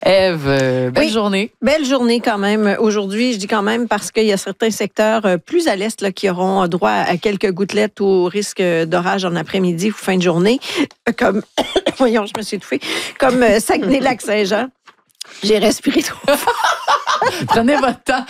Ève, belle journée. Belle journée quand même aujourd'hui. Je dis quand même parce qu'il y a certains secteurs plus à l'est là, qui auront droit à quelques gouttelettes au risque d'orage en après-midi ou fin de journée. Comme, voyons, je me suis étouffée. Comme Saguenay-Lac-Saint-Jean. J'ai respiré trop fort. Prenez votre temps.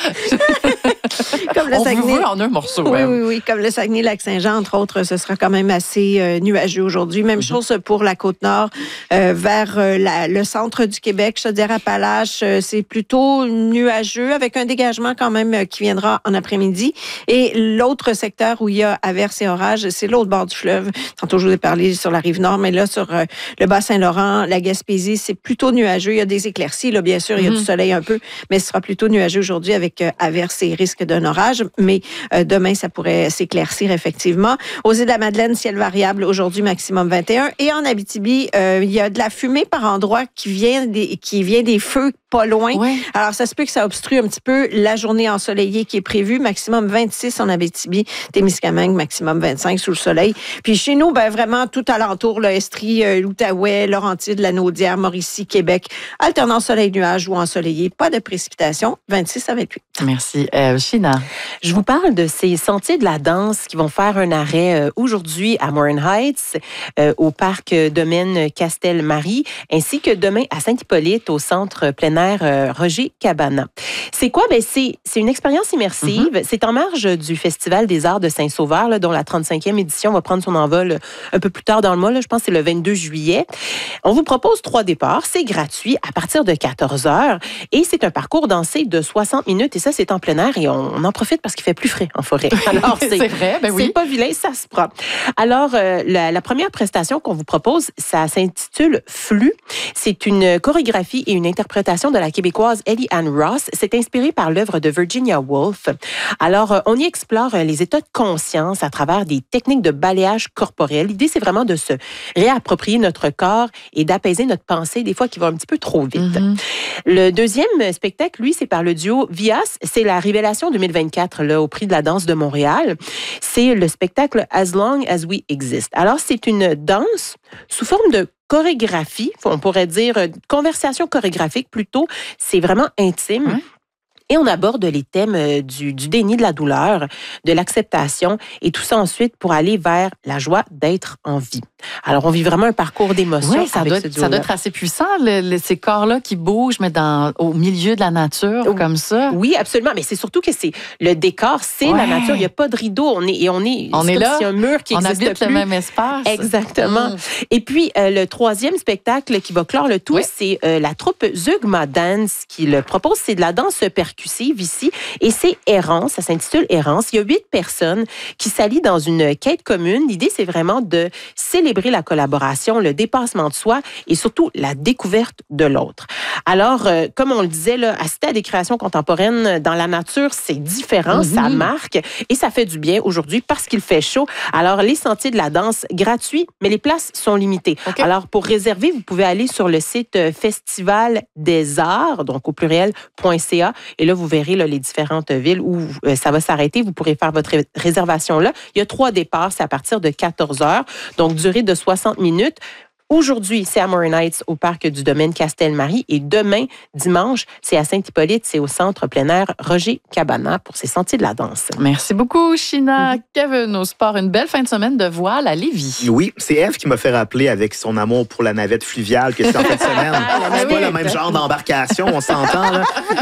Comme le On Saguenay... vous veut en un morceau. Oui. Comme le Saguenay-Lac-Saint-Jean, entre autres, ce sera quand même assez nuageux aujourd'hui. Même chose pour la Côte-Nord, vers le centre du Québec, Chaudière-Appalaches, c'est plutôt nuageux avec un dégagement quand même qui viendra en après-midi. Et l'autre secteur où il y a averses et orages, c'est l'autre bord du fleuve. Tantôt, je vous ai parlé sur la Rive-Nord, mais là, sur le Bas-Saint-Laurent, la Gaspésie, c'est plutôt nuageux. Il y a des éclaircies, là, bien sûr, il y a du soleil un peu, mais ce sera plutôt nuageux aujourd'hui avec averses et risque d'un orage. Mais demain, ça pourrait s'éclaircir effectivement. Aux îles de la Madeleine, ciel variable aujourd'hui, maximum 21. Et en Abitibi, il y a de la fumée par endroits qui vient des feux pas loin. Ouais. Alors, ça se peut que ça obstrue un petit peu la journée ensoleillée qui est prévue. Maximum 26 en Abitibi, Témiscamingue, maximum 25 sous le soleil. Puis chez nous, ben vraiment tout alentour, là, Estrie, l'Outaouais, Laurentides, la Naudière, Mauricie, Québec, alternance soleil-nuage ou ensoleillé, pas de précipitations, 26 à 28. Merci. China. Je vous parle de ces sentiers de la danse qui vont faire un arrêt aujourd'hui à Morin Heights, au parc domaine Castel-Marie, ainsi que demain à Saint-Hippolyte, au centre plein air Roger Cabana. C'est quoi? Ben, c'est une expérience immersive. C'est en marge du Festival des arts de Saint-Sauveur, là, dont la 35e édition va prendre son envol un peu plus tard dans le mois. Là, je pense que c'est le 22 juillet. On vous propose 3 départs. C'est gratuit à partir de 14 heures et c'est un parcours dansé de 60 minutes. Et ça, c'est en plein air et on en profite parce qu'il fait plus frais en forêt. Alors, c'est vrai, ben oui. C'est pas vilain, ça se prend. Alors, la première prestation qu'on vous propose, ça s'intitule Flux. C'est une chorégraphie et une interprétation de la Québécoise Ellie Ann Ross. C'est inspiré par l'œuvre de Virginia Woolf. Alors, on y explore les états de conscience à travers des techniques de balayage corporel. L'idée, c'est vraiment de se réapproprier notre corps et d'apaiser notre pensée, des fois qui va un petit peu trop vite. Le deuxième spectacle, lui, c'est par le duo Vias. C'est la révélation 2024 là, au Prix de la danse de Montréal. C'est le spectacle As Long As We Exist. Alors, c'est une danse sous forme de chorégraphie, on pourrait dire conversation chorégraphique plutôt. C'est vraiment intime. Ouais. Et on aborde les thèmes du déni de la douleur, de l'acceptation et tout ça ensuite pour aller vers la joie d'être en vie. Alors, on vit vraiment un parcours d'émotions. Oui, ça doit être assez puissant, ces corps-là qui bougent, mais au milieu de la nature, comme ça. Oui, absolument. Mais c'est surtout que le décor, c'est la nature. Il n'y a pas de rideau. On est là. C'est un mur qui existe plus. On habite le même espace. Exactement. Et puis, le troisième spectacle qui va clore le tout, c'est la troupe Zeugma Dance qui le propose. C'est de la danse percussive ici. Et c'est Errance. Ça s'intitule Errance. Il y a 8 personnes qui s'allient dans une quête commune. L'idée, c'est vraiment de célébrer la collaboration, le dépassement de soi et surtout la découverte de l'autre. Alors, comme on le disait, là, assister à des créations contemporaines dans la nature, c'est différent, ça marque et ça fait du bien aujourd'hui parce qu'il fait chaud. Alors, les sentiers de la danse gratuits, mais les places sont limitées. Okay. Alors, pour réserver, vous pouvez aller sur le site Festival des Arts, donc au pluriel.ca, et là, vous verrez là, les différentes villes où ça va s'arrêter. Vous pourrez faire votre réservation là. Il y a 3 départs, c'est à partir de 14 heures, donc durée de 60 minutes. Aujourd'hui, c'est à Morin Heights, au parc du domaine Castel-Marie. Et demain, dimanche, c'est à Saint-Hippolyte, c'est au centre plein air Roger Cabana pour ces sentiers de la danse. Merci beaucoup, China. Kevin, au sport, une belle fin de semaine de voile à Lévis. Oui, c'est Ève qui m'a fait rappeler avec son amour pour la navette fluviale que c'est en fin de semaine. C'est pas le même genre d'embarcation, on s'entend.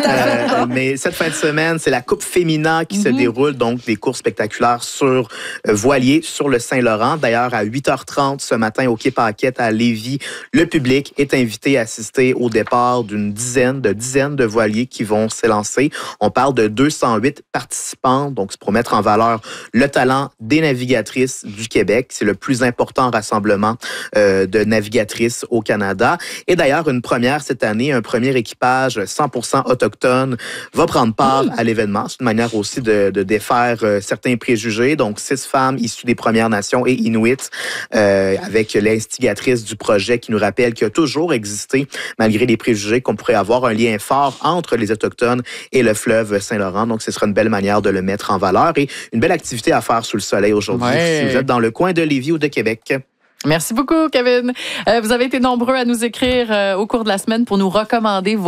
Là. Mais cette fin de semaine, c'est la Coupe Fémina qui se déroule, donc des courses spectaculaires sur voilier sur le Saint-Laurent. D'ailleurs, à 8h30 ce matin, au Quai Paquette, à Lévis, le public est invité à assister au départ d'une dizaine de voiliers qui vont s'élancer. On parle de 208 participants, donc c'est pour mettre en valeur le talent des navigatrices du Québec. C'est le plus important rassemblement de navigatrices au Canada. Et d'ailleurs, une première cette année, un premier équipage 100% autochtone va prendre part à l'événement. C'est une manière aussi de défaire certains préjugés. Donc, 6 femmes issues des Premières Nations et Inuits avec l'instigatrice du projet qui nous rappelle qu'il y a toujours existé, malgré les préjugés, qu'on pourrait avoir un lien fort entre les Autochtones et le fleuve Saint-Laurent. Donc, ce sera une belle manière de le mettre en valeur et une belle activité à faire sous le soleil aujourd'hui si vous êtes dans le coin de Lévis ou de Québec. Merci beaucoup, Kevin. Vous avez été nombreux à nous écrire au cours de la semaine pour nous recommander vos